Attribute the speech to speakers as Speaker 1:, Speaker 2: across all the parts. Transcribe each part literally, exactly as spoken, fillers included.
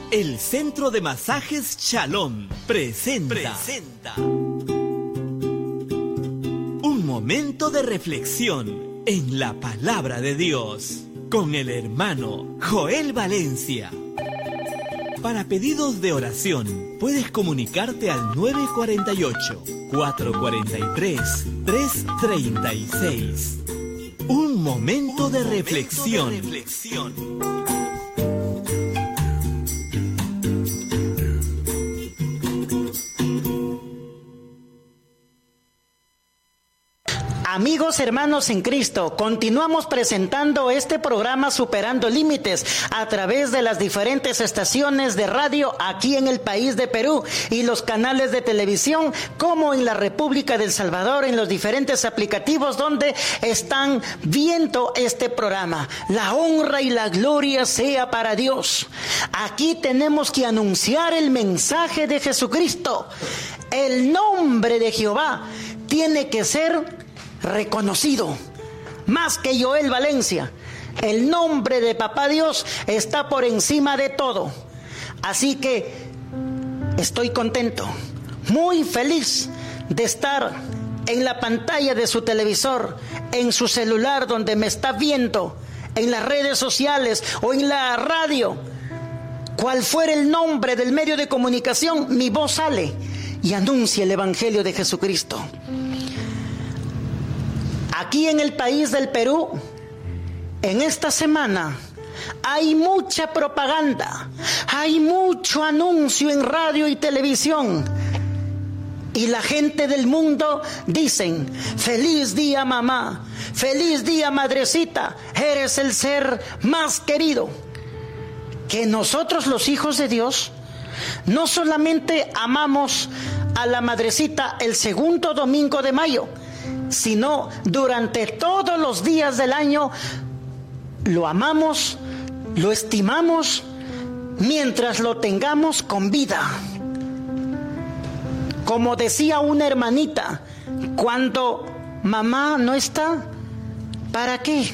Speaker 1: El Centro de Masajes Shalom presenta, presenta un momento de reflexión en la palabra de Dios con el hermano Joel Valencia. Para pedidos de oración, puedes comunicarte al nueve cuatro ocho, cuatro cuatro tres, tres tres seis. Un momento de reflexión. De reflexión.
Speaker 2: Amigos, hermanos en Cristo, continuamos presentando este programa Superando Límites a través de las diferentes estaciones de radio aquí en el país de Perú y los canales de televisión como en la República del Salvador, en los diferentes aplicativos donde están viendo este programa. La honra y la gloria sea para Dios. Aquí tenemos que anunciar el mensaje de Jesucristo. El nombre de Jehová tiene que ser reconocido, más que Joel Valencia. El nombre de Papá Dios está por encima de todo. Así que estoy contento, muy feliz de estar en la pantalla de su televisor, en su celular donde me está viendo, en las redes sociales o en la radio. Cual fuera el nombre del medio de comunicación, mi voz sale y anuncia el Evangelio de Jesucristo. Aquí en el país del Perú, en esta semana, hay mucha propaganda, hay mucho anuncio en radio y televisión. Y la gente del mundo dicen: feliz día mamá, feliz día madrecita, eres el ser más querido. Que nosotros los hijos de Dios no solamente amamos a la madrecita el segundo domingo de mayo, sino durante todos los días del año lo amamos, lo estimamos mientras lo tengamos con vida. Como decía una hermanita, cuando mamá no está, ¿para qué?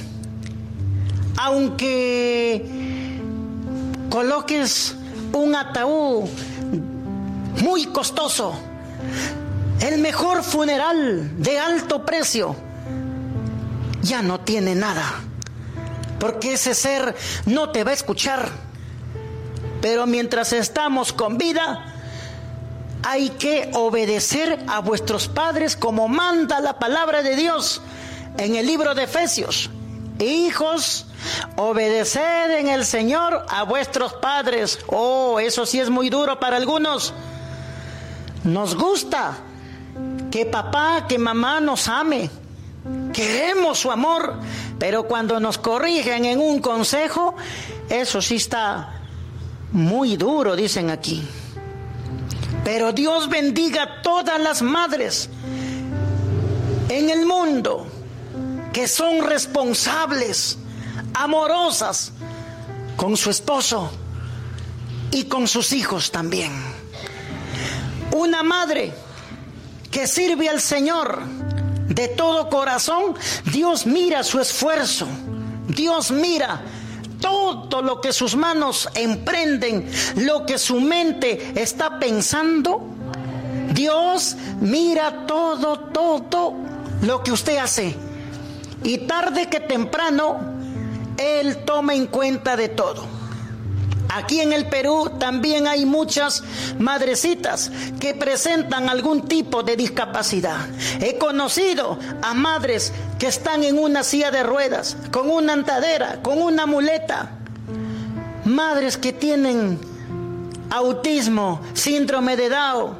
Speaker 2: Aunque coloques un ataúd muy costoso, el mejor funeral de alto precio, ya no tiene nada, porque ese ser no te va a escuchar. Pero mientras estamos con vida, hay que obedecer a vuestros padres como manda la palabra de Dios en el libro de Efesios. Hijos, obedeced en el Señor a vuestros padres. Oh, eso sí es muy duro para algunos. Nos gusta que papá, que mamá nos ame, queremos su amor, pero cuando nos corrigen en un consejo, eso sí está muy duro, dicen aquí. Pero Dios bendiga a todas las madres en el mundo que son responsables, amorosas con su esposo y con sus hijos también. Una madre que sirve al Señor de todo corazón, Dios mira su esfuerzo, Dios mira todo lo que sus manos emprenden, lo que su mente está pensando. Dios mira todo, todo lo que usted hace, y tarde que temprano Él toma en cuenta de todo. Aquí en el Perú también hay muchas madrecitas que presentan algún tipo de discapacidad. He conocido a madres que están en una silla de ruedas, con una andadera, con una muleta. Madres que tienen autismo, síndrome de Down.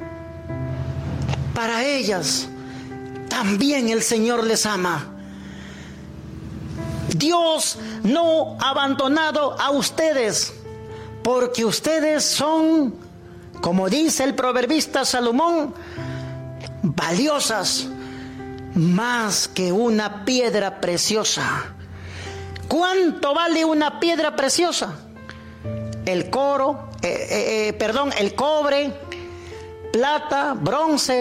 Speaker 2: Para ellas también el Señor les ama. Dios no ha abandonado a ustedes, porque ustedes son, como dice el proverbista Salomón, valiosas más que una piedra preciosa. ¿Cuánto vale una piedra preciosa? El coro, eh, eh, eh, perdón, el cobre, plata, bronce,